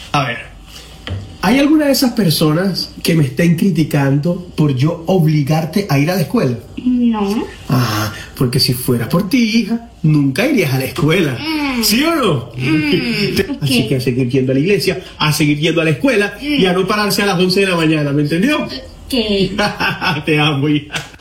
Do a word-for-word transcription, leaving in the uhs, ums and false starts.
A ver, ¿hay alguna de esas personas que me estén criticando por yo obligarte a ir a la escuela? No. Ah, porque si fuera por ti, hija, nunca irías a la escuela. Mm. ¿Sí o no? Mm. Así que a seguir yendo a la iglesia, a seguir yendo a la escuela mm. y a no pararse a las once de la mañana, ¿me entendió? ¿Qué? Te amo, hija.